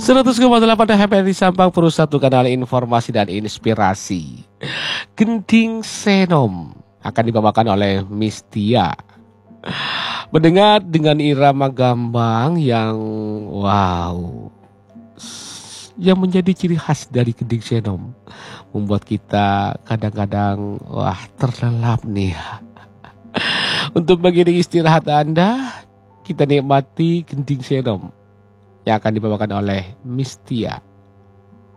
100,8 HPRI Sampang, Perusahaan kanal informasi dan inspirasi. Gending Senom akan dibawakan oleh Miss Tia. Mendengar dengan irama gambang yang wow, yang menjadi ciri khas dari Gending Senom, membuat kita kadang-kadang wah terlelap nih. Untuk bagian istirahat Anda, kita nikmati Gending Senom yang akan dibawakan oleh Miss Tia.